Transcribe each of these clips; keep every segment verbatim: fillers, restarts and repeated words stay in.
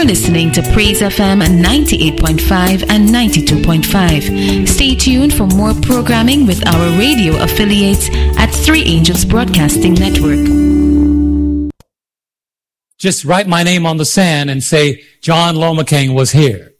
You're listening to Praise F M ninety-eight point five and ninety-two point five. Stay tuned for more programming with our radio affiliates at Three Angels Broadcasting Network. Just write my name on the sand and say, John Lomaking was here.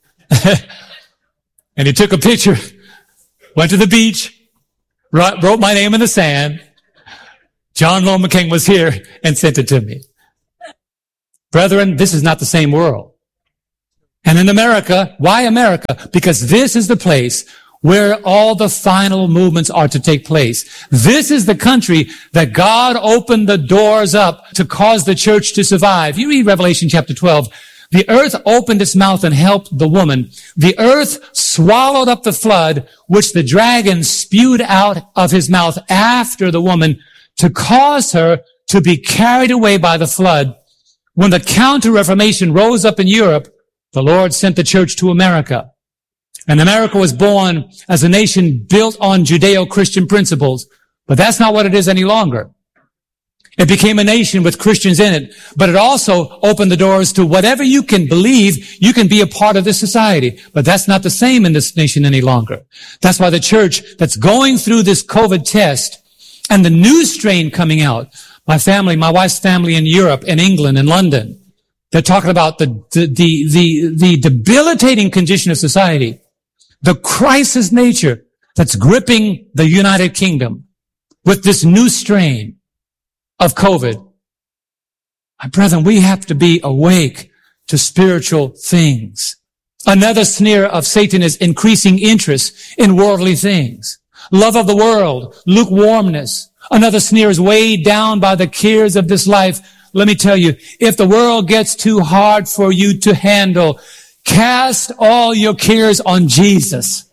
And he took a picture, went to the beach, wrote, wrote my name in the sand. John Lomaking was here, and sent it to me. Brethren, this is not the same world. And in America, why America? Because this is the place where all the final movements are to take place. This is the country that God opened the doors up to cause the church to survive. You read Revelation chapter twelve. The earth opened its mouth and helped the woman. The earth swallowed up the flood, which the dragon spewed out of his mouth after the woman to cause her to be carried away by the flood. When the Counter-Reformation rose up in Europe, the Lord sent the church to America. And America was born as a nation built on Judeo-Christian principles. But that's not what it is any longer. It became a nation with Christians in it. But it also opened the doors to whatever you can believe, you can be a part of this society. But that's not the same in this nation any longer. That's why the church that's going through this COVID test and the new strain coming out, my family, my wife's family in Europe, in England, in London, they're talking about the, the, the, the, the debilitating condition of society, the crisis nature that's gripping the United Kingdom with this new strain of COVID. My brethren, we have to be awake to spiritual things. Another sneer of Satan is increasing interest in worldly things. Love of the world, lukewarmness. Another sneer is weighed down by the cares of this life. Let me tell you, if the world gets too hard for you to handle, cast all your cares on Jesus.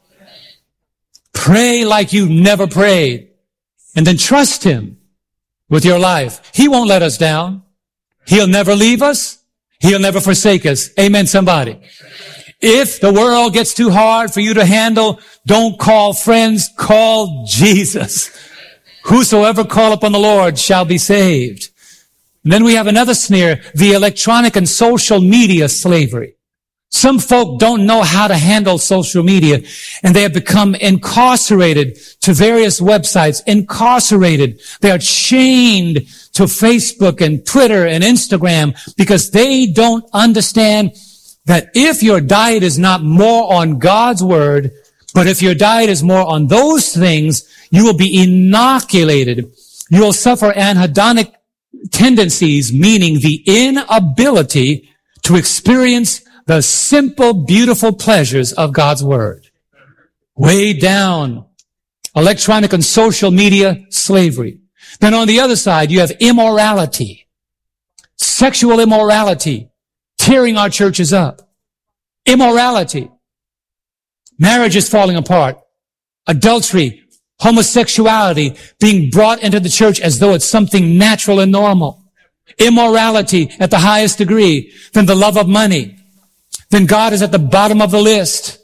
Pray like you never prayed. And then trust Him with your life. He won't let us down. He'll never leave us. He'll never forsake us. Amen, somebody. If the world gets too hard for you to handle, don't call friends, call Jesus. Whosoever call upon the Lord shall be saved. And then we have another sneer, the electronic and social media slavery. Some folk don't know how to handle social media, and they have become incarcerated to various websites, incarcerated. They are chained to Facebook and Twitter and Instagram because they don't understand that if your diet is not more on God's word, but if your diet is more on those things, you will be inoculated. You will suffer anhedonic tendencies, meaning the inability to experience the simple, beautiful pleasures of God's word. Way down. Electronic and social media slavery. Then on the other side, you have immorality. Sexual immorality. Tearing our churches up. Immorality. Marriage is falling apart. Adultery. Homosexuality being brought into the church as though it's something natural and normal. Immorality at the highest degree. Then the love of money. Then God is at the bottom of the list.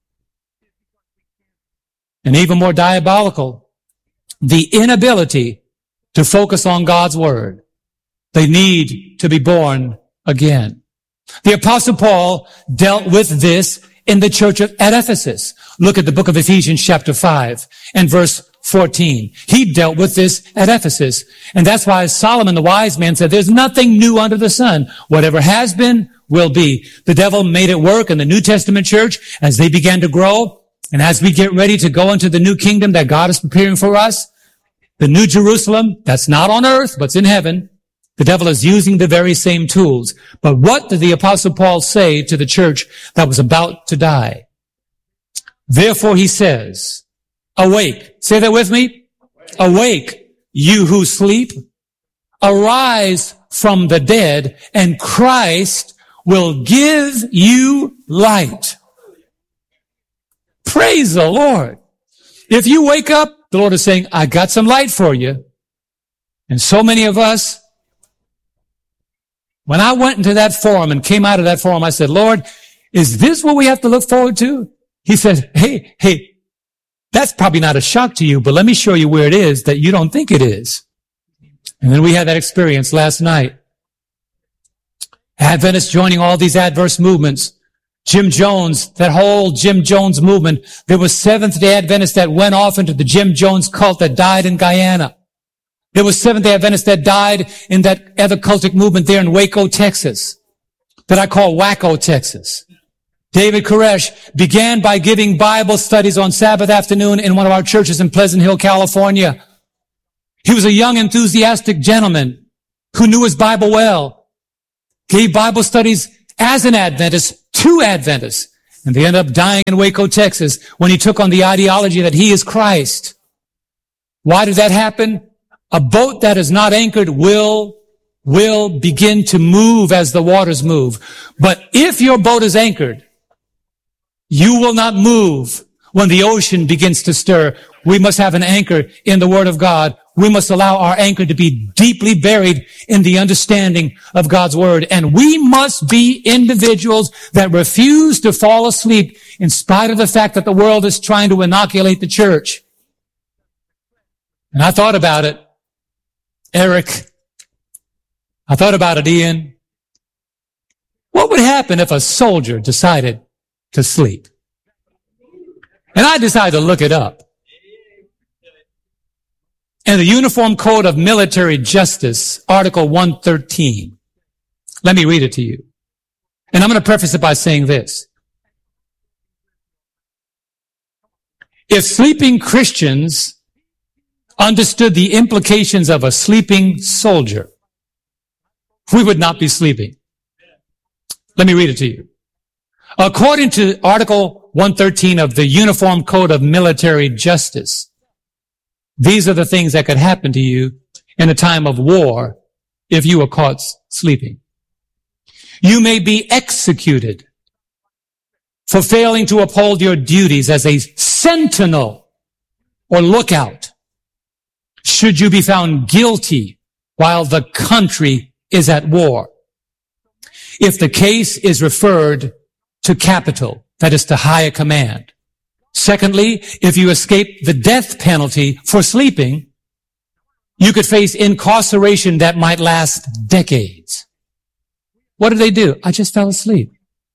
And even more diabolical, the inability to focus on God's word. They need to be born again. The Apostle Paul dealt with this in the church of, at Ephesus. Look at the book of Ephesians chapter five and verse fourteen. He dealt with this at Ephesus. And that's why Solomon, the wise man, said, there's nothing new under the sun. Whatever has been will be. The devil made it work in the New Testament church as they began to grow. And as we get ready to go into the new kingdom that God is preparing for us, the new Jerusalem, that's not on earth, but it's in heaven. The devil is using the very same tools. But what did the Apostle Paul say to the church that was about to die? Therefore he says, awake. Say that with me. Awake, you who sleep. Arise from the dead, and Christ will give you light. Praise the Lord. If you wake up, the Lord is saying, I got some light for you. And so many of us, when I went into that forum and came out of that forum, I said, Lord, is this what we have to look forward to? He said, hey, hey, that's probably not a shock to you, but let me show you where it is that you don't think it is. And then we had that experience last night Adventists joining all these adverse movements. Jim Jones, that whole Jim Jones movement. There were Seventh-day Adventists that went off into the Jim Jones cult that died in Guyana. There were Seventh-day Adventists that died in that other cultic movement there in Waco, Texas, that I call Waco, Texas. David Koresh began by giving Bible studies on Sabbath afternoon in one of our churches in Pleasant Hill, California. He was a young, enthusiastic gentleman who knew his Bible well, gave Bible studies as an Adventist to Adventists, and they ended up dying in Waco, Texas, when he took on the ideology that he is Christ. Why did that happen? A boat that is not anchored will, will begin to move as the waters move. But if your boat is anchored, you will not move when the ocean begins to stir. We must have an anchor in the Word of God. We must allow our anchor to be deeply buried in the understanding of God's Word. And we must be individuals that refuse to fall asleep in spite of the fact that the world is trying to inoculate the church. And I thought about it, Eric. I thought about it, Ian. What would happen if a soldier decided to sleep? And I decided to look it up. In the Uniform Code of Military Justice, Article one thirteen. Let me read it to you. And I'm going to preface it by saying this. If sleeping Christians understood the implications of a sleeping soldier, we would not be sleeping. Let me read it to you. According to Article one thirteen of the Uniform Code of Military Justice, these are the things that could happen to you in a time of war if you were caught sleeping. You may be executed for failing to uphold your duties as a sentinel or lookout, should you be found guilty while the country is at war. If the case is referred to capital, that is to higher command. Secondly, if you escape the death penalty for sleeping, you could face incarceration that might last decades. What did they do? I just fell asleep.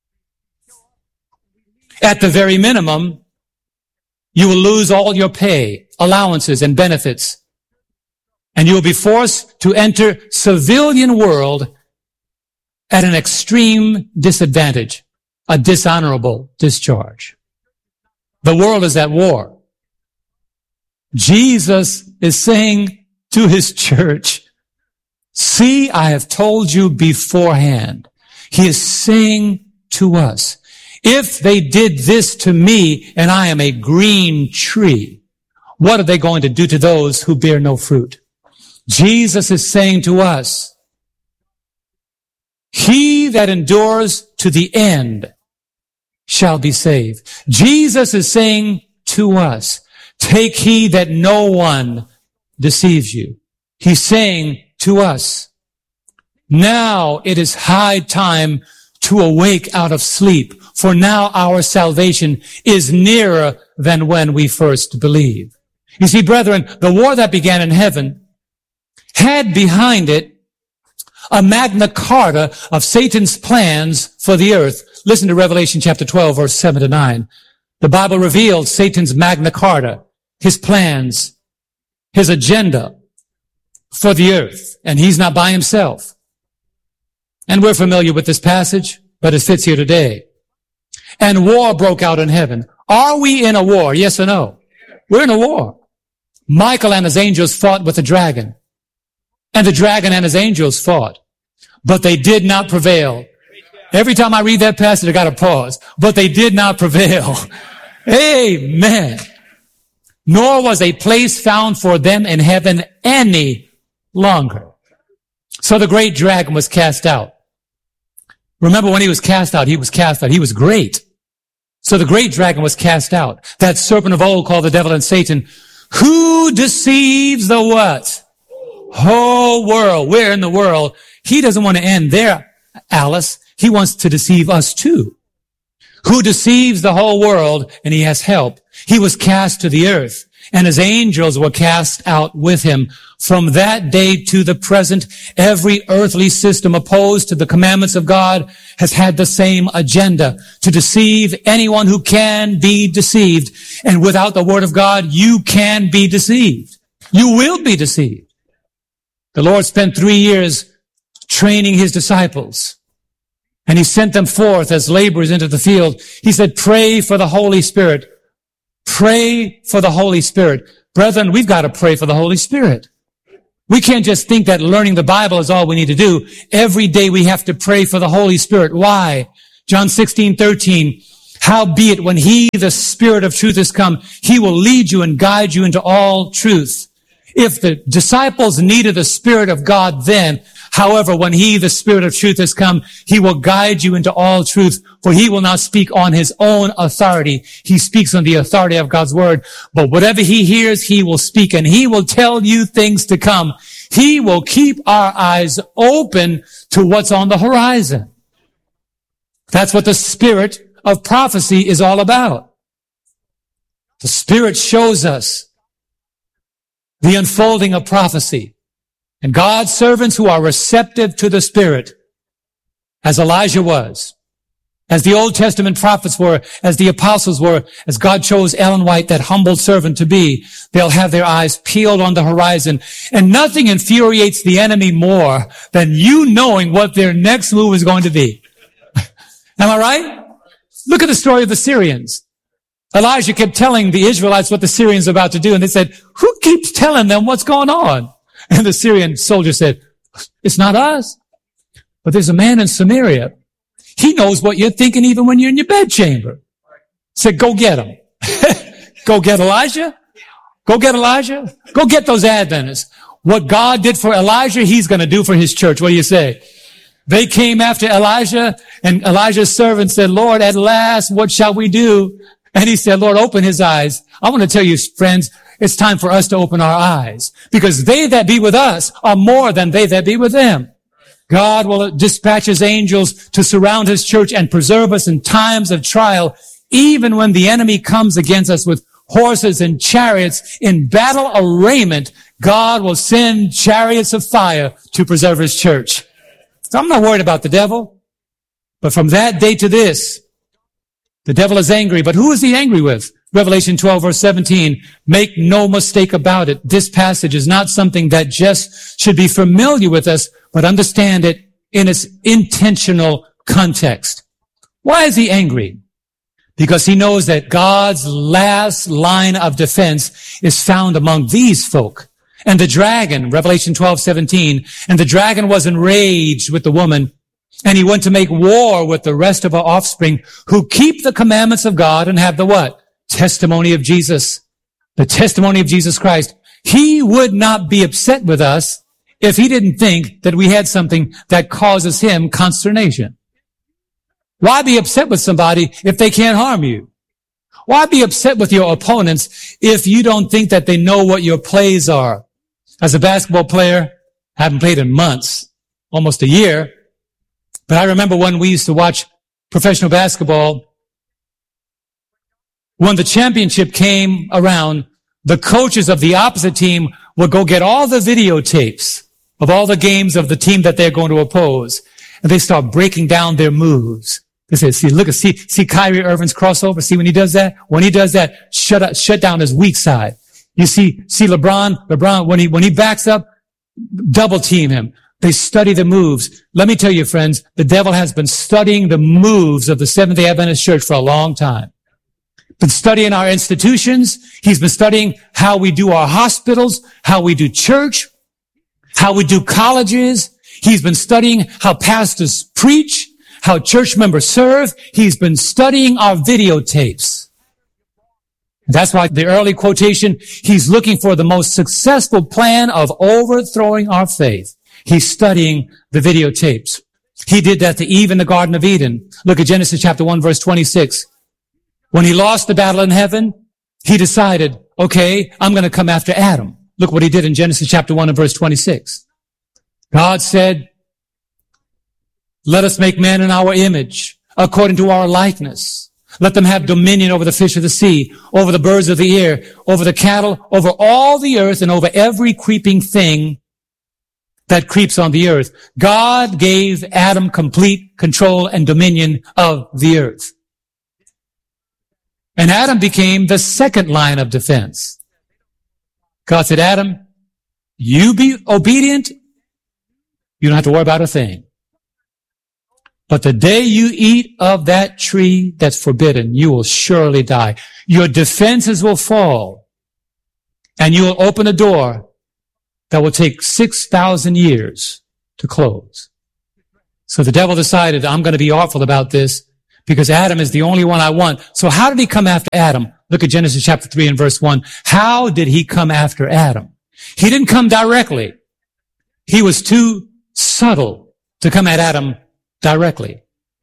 At the very minimum, you will lose all your pay, allowances, and benefits, and you will be forced to enter civilian world at an extreme disadvantage, a dishonorable discharge. The world is at war. Jesus is saying to his church, see, I have told you beforehand. He is saying to us, if they did this to me and I am a green tree, what are they going to do to those who bear no fruit? Jesus is saying to us, he that endures to the end shall be saved. Jesus is saying to us, take heed that no one deceives you. He's saying to us, now it is high time to awake out of sleep, for now our salvation is nearer than when we first believed. You see, brethren, the war that began in heaven had behind it a Magna Carta of Satan's plans for the earth. Listen to Revelation chapter twelve, verse seven to nine. The Bible reveals Satan's Magna Carta, his plans, his agenda for the earth. And he's not by himself. And we're familiar with this passage, but it fits here today. And war broke out in heaven. Are we in a war? Yes or no? We're in a war. Michael and his angels fought with the dragon. And the dragon and his angels fought. But they did not prevail. Every time I read that passage, I got to pause. But they did not prevail. Amen. Nor was a place found for them in heaven any longer. So the great dragon was cast out. Remember, when he was cast out, he was cast out. He was great. So the great dragon was cast out. That serpent of old called the devil and Satan, who deceives the what? Whole world. We're in the world. He doesn't want to end there, Alice. He wants to deceive us too. Who deceives the whole world, and he has help. He was cast to the earth. and his angels were cast out with him. From that day to the present, every earthly system opposed to the commandments of God has had the same agenda, to deceive anyone who can be deceived. And without the word of God, you can be deceived. You will be deceived. The Lord spent three years training his disciples, and he sent them forth as laborers into the field. He said, pray for the Holy Spirit. Pray for the Holy Spirit. Brethren, we've got to pray for the Holy Spirit. We can't just think that learning the Bible is all we need to do. Every day we have to pray for the Holy Spirit. Why? John sixteen thirteen. Howbeit, when he, the Spirit of truth, is come, he will lead you and guide you into all truth. If the disciples needed the Spirit of God then, however, when he, the Spirit of truth, has come, he will guide you into all truth, for he will not speak on his own authority. He speaks on the authority of God's word. But whatever he hears, he will speak, and he will tell you things to come. He will keep our eyes open to what's on the horizon. That's what the spirit of prophecy is all about. The Spirit shows us the unfolding of prophecy. And God's servants who are receptive to the Spirit, as Elijah was, as the Old Testament prophets were, as the apostles were, as God chose Ellen White, that humble servant, to be, they'll have their eyes peeled on the horizon. And nothing infuriates the enemy more than you knowing what their next move is going to be. Am I right? Look at the story of the Syrians. Elijah kept telling the Israelites what the Syrians were about to do, and they said, who keeps telling them what's going on? And the Syrian soldier said, it's not us, but there's a man in Samaria. He knows what you're thinking even when you're in your bedchamber. Said, go get him. Go get Elijah. Go get Elijah. Go get those Adventists. What God did for Elijah, he's going to do for his church. What do you say? They came after Elijah, and Elijah's servant said, Lord, at last, what shall we do? And he said, Lord, open his eyes. I want to tell you, friends, it's time for us to open our eyes, because they that be with us are more than they that be with them. God will dispatch his angels to surround his church and preserve us in times of trial, even when the enemy comes against us with horses and chariots in battle arrayment. God will send chariots of fire to preserve his church. So I'm not worried about the devil. But from that day to this, the devil is angry. But who is he angry with? Revelation twelve, verse seventeen. Make no mistake about it. This passage is not something that just should be familiar with us, but understand it in its intentional context. Why is he angry? Because he knows that God's last line of defense is found among these folk. And the dragon, Revelation twelve, seventeen, and the dragon was enraged with the woman, and he went to make war with the rest of her offspring who keep the commandments of God and have the what? Testimony of Jesus. The testimony of Jesus Christ. He would not be upset with us if he didn't think that we had something that causes him consternation. Why be upset with somebody if they can't harm you? Why be upset with your opponents if you don't think that they know what your plays are? As a basketball player, I haven't played in months, almost a year. But I remember when we used to watch professional basketball, when the championship came around, the coaches of the opposite team would go get all the videotapes of all the games of the team that they're going to oppose. And they start breaking down their moves. They say, see, look, see, see Kyrie Irving's crossover. See when he does that? When he does that, shut up, shut down his weak side. You see, see LeBron, LeBron, when he, when he backs up, double team him. They study the moves. Let me tell you, friends, the devil has been studying the moves of the Seventh-day Adventist Church for a long time. Been studying our institutions. He's been studying how we do our hospitals, how we do church, how we do colleges. He's been studying how pastors preach, how church members serve. He's been studying our videotapes. That's why the early quotation, he's looking for the most successful plan of overthrowing our faith. He's studying the videotapes. He did that to Eve in the Garden of Eden. Look at Genesis chapter one, verse twenty-six. When he lost the battle in heaven, he decided, okay, I'm going to come after Adam. Look what he did in Genesis chapter one and verse twenty-six. God said, let us make man in our image, according to our likeness. Let them have dominion over the fish of the sea, over the birds of the air, over the cattle, over all the earth, and over every creeping thing that creeps on the earth. God gave Adam complete control and dominion of the earth. And Adam became the second line of defense. God said, Adam, you be obedient. You don't have to worry about a thing. But the day you eat of that tree that's forbidden, you will surely die. Your defenses will fall, and you will open a door that will take six thousand years to close. So the devil decided, I'm going to be awful about this because Adam is the only one I want. So how did he come after Adam? Look at Genesis chapter three and verse one. How did he come after Adam? He didn't come directly. He was too subtle to come at Adam directly.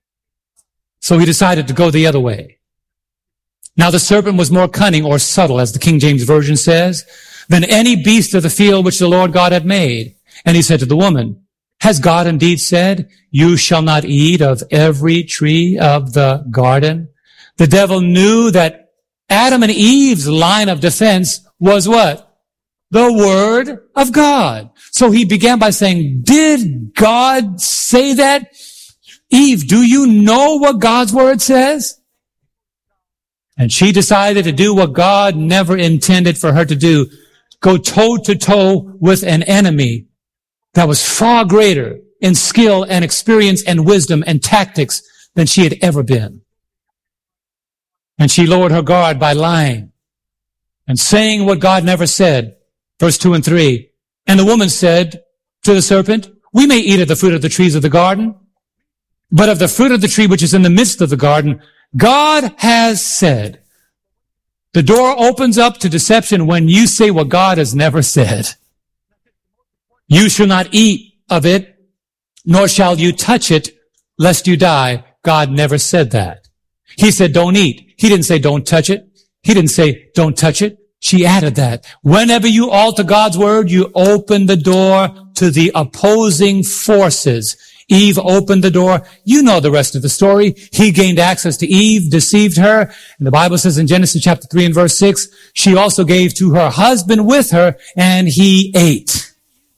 So he decided to go the other way. Now the serpent was more cunning or subtle, as the King James Version says, than any beast of the field which the Lord God had made. And he said to the woman, has God indeed said, you shall not eat of every tree of the garden? The devil knew that Adam and Eve's line of defense was what? The Word of God. So he began by saying, did God say that? Eve, do you know what God's Word says? And she decided to do what God never intended for her to do. Go toe to toe with an enemy that was far greater in skill and experience and wisdom and tactics than she had ever been. And she lowered her guard by lying and saying what God never said. Verse two and three. And the woman said to the serpent, we may eat of the fruit of the trees of the garden, but of the fruit of the tree which is in the midst of the garden, God has said. The door opens up to deception when you say what God has never said. You shall not eat of it, nor shall you touch it, lest you die. God never said that. He said, don't eat. He didn't say, don't touch it. He didn't say, don't touch it. She added that. Whenever you alter God's word, you open the door to the opposing forces. Eve opened the door. You know the rest of the story. He gained access to Eve, deceived her. And the Bible says in Genesis chapter three and verse six, she also gave to her husband with her, and he ate.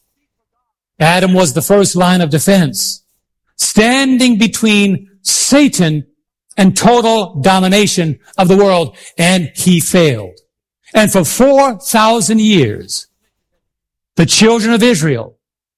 Adam was the first line of defense, standing between Satan and total domination of the world, and he failed. And for four thousand years, the children of Israel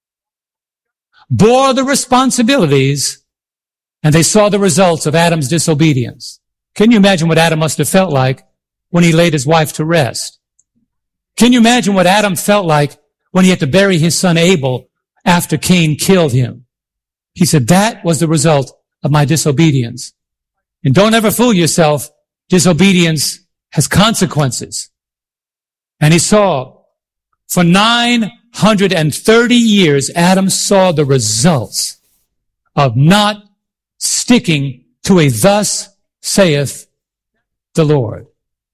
bore the responsibilities, and they saw the results of Adam's disobedience. Can you imagine what Adam must have felt like when he laid his wife to rest? Can you imagine what Adam felt like when he had to bury his son Abel after Cain killed him? He said, that was the result of my disobedience. And don't ever fool yourself. Disobedience has consequences. And he saw for nine hundred thirty years, Adam saw the results of not sticking to a thus saith the Lord.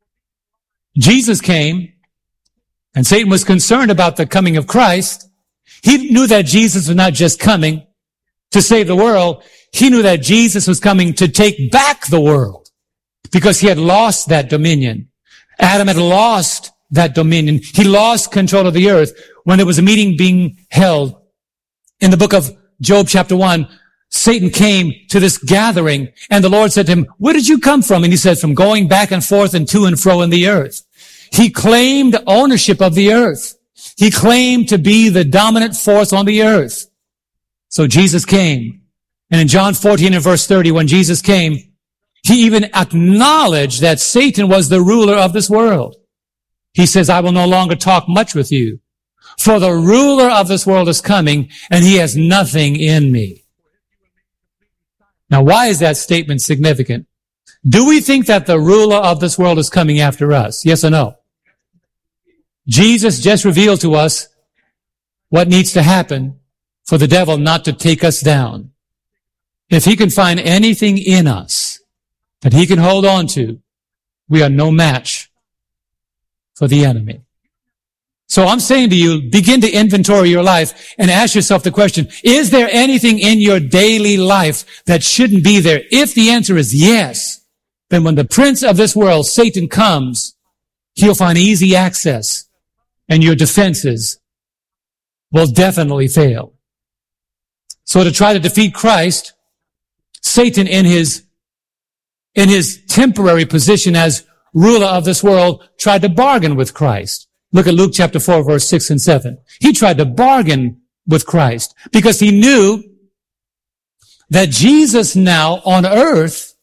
Jesus came, and Satan was concerned about the coming of Christ. He knew that Jesus was not just coming to save the world. He knew that Jesus was coming to take back the world because he had lost that dominion. Adam had lost that dominion. He lost control of the earth. When there was a meeting being held in the book of Job chapter one, Satan came to this gathering, and the Lord said to him, where did you come from? And he said, from going back and forth and to and fro in the earth. He claimed ownership of the earth. He claimed to be the dominant force on the earth. So Jesus came. And in John fourteen and verse thirty, when Jesus came, he even acknowledged that Satan was the ruler of this world. He says, I will no longer talk much with you, for the ruler of this world is coming, and he has nothing in me. Now, why is that statement significant? Do we think that the ruler of this world is coming after us? Yes or no? Jesus just revealed to us what needs to happen for the devil not to take us down. If he can find anything in us that he can hold on to, we are no match for the enemy. So I'm saying to you, begin to inventory your life and ask yourself the question, is there anything in your daily life that shouldn't be there? If the answer is yes, then when the prince of this world, Satan, comes, he'll find easy access, and your defenses will definitely fail. So to try to defeat Christ, Satan, in his in his temporary position as ruler of this world, tried to bargain with Christ. Look at Luke chapter four, verse six and seven. He tried to bargain with Christ because he knew that Jesus now on earth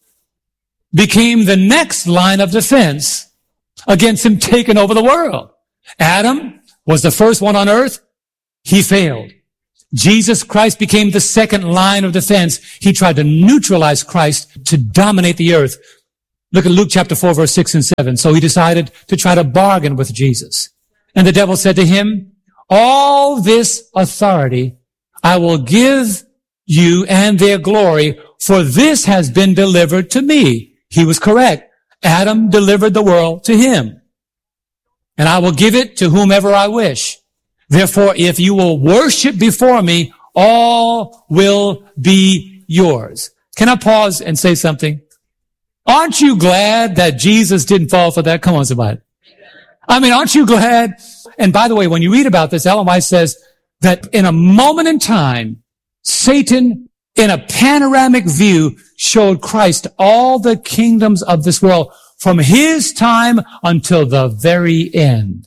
became the next line of defense against him taking over the world. Adam was the first one on earth. He failed. Jesus Christ became the second line of defense. He tried to neutralize Christ to dominate the earth. Look at Luke chapter four, verse six and seven. So he decided to try to bargain with Jesus. And the devil said to him, all this authority I will give you and their glory, for this has been delivered to me. He was correct. Adam delivered the world to him. And I will give it to whomever I wish. Therefore, if you will worship before me, all will be yours. Can I pause and say something? Aren't you glad that Jesus didn't fall for that? Come on, somebody. I mean, aren't you glad? And by the way, when you read about this, Ellen White says that in a moment in time, Satan, in a panoramic view, showed Christ all the kingdoms of this world from his time until the very end.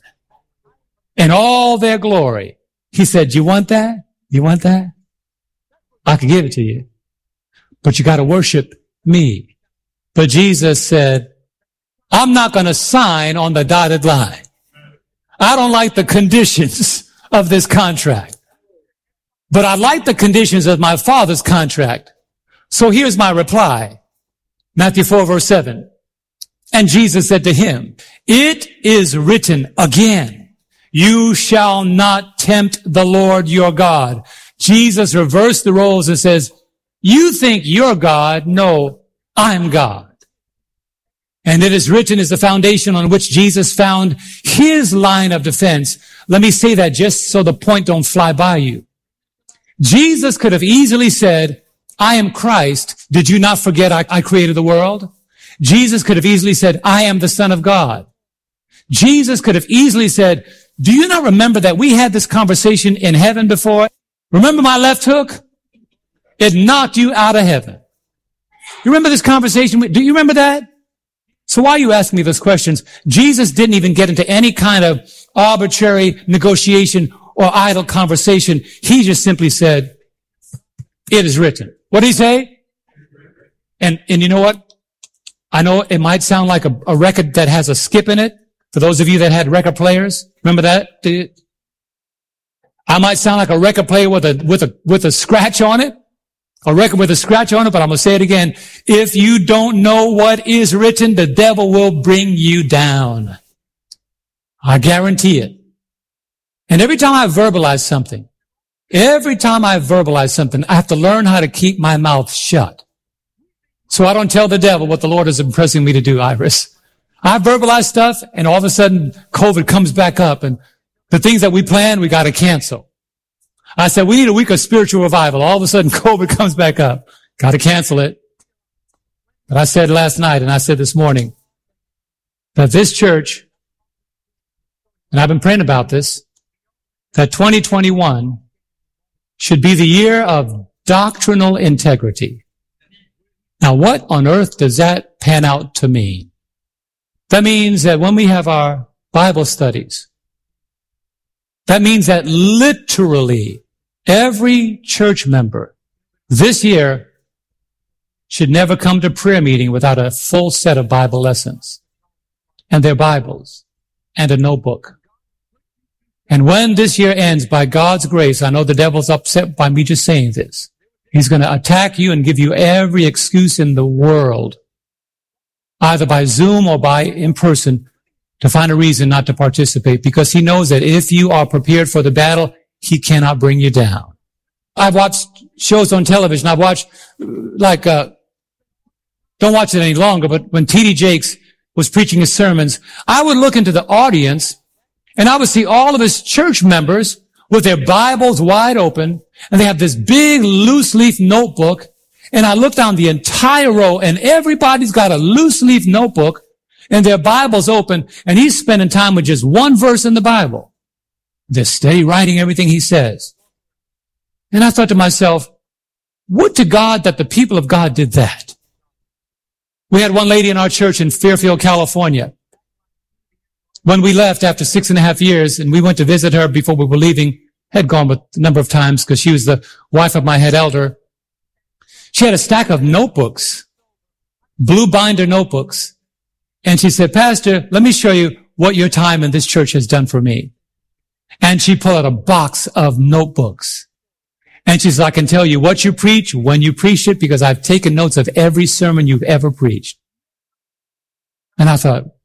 In all their glory. He said, you want that? You want that? I can give it to you. But you got to worship me. But Jesus said, I'm not going to sign on the dotted line. I don't like the conditions of this contract. But I like the conditions of my Father's contract. So here's my reply. Matthew four, verse seven. And Jesus said to him, it is written again, you shall not tempt the Lord your God. Jesus reversed the roles and says, you think you're God? No, I'm God. And it is written is the foundation on which Jesus found his line of defense. Let me say that just so the point don't fly by you. Jesus could have easily said, I am Christ. Did you not forget I, I created the world? Jesus could have easily said, I am the Son of God. Jesus could have easily said, do you not remember that we had this conversation in heaven before? Remember my left hook? It knocked you out of heaven. You remember this conversation? Do you remember that? So why are you asking me those questions? Jesus didn't even get into any kind of arbitrary negotiation or idle conversation. He just simply said, it is written. What did he say? And, and you know what? I know it might sound like a, a record that has a skip in it. For those of you that had record players, remember that? I might sound like a record player with a, with a, with a scratch on it. A record with a scratch on it, but I'm going to say it again. If you don't know what is written, the devil will bring you down. I guarantee it. And every time I verbalize something, every time I verbalize something, I have to learn how to keep my mouth shut. So I don't tell the devil what the Lord is impressing me to do, Iris. I verbalize stuff, and all of a sudden, COVID comes back up, and the things that we planned, we got to cancel. I said, we need a week of spiritual revival. All of a sudden, COVID comes back up. Got to cancel it. But I said last night, and I said this morning, that this church, and I've been praying about this, that twenty twenty-one should be the year of doctrinal integrity. Now, what on earth does that pan out to mean? That means that when we have our Bible studies, that means that literally every church member this year should never come to prayer meeting without a full set of Bible lessons and their Bibles and a notebook. And when this year ends, by God's grace, I know the devil's upset by me just saying this. He's going to attack you and give you every excuse in the world, either by Zoom or by in person, to find a reason not to participate, because he knows that if you are prepared for the battle, he cannot bring you down. I've watched shows on television. I've watched, like, uh, don't watch it any longer, but when T D Jakes was preaching his sermons, I would look into the audience and I would see all of his church members with their Bibles wide open, and they have this big loose leaf notebook, And I looked down the entire row and everybody's got a loose leaf notebook and their Bible's open and he's spending time with just one verse in the Bible. They're steady writing everything he says. And I thought to myself, would to God that the people of God did that. We had one lady in our church in Fairfield, California. When we left after six and a half years and we went to visit her before we were leaving, had gone a number of times because she was the wife of my head elder. She had a stack of notebooks, blue binder notebooks. And she said, Pastor, let me show you what your time in this church has done for me. And she pulled out a box of notebooks. And she said, I can tell you what you preach, when you preach it, because I've taken notes of every sermon you've ever preached. And I thought,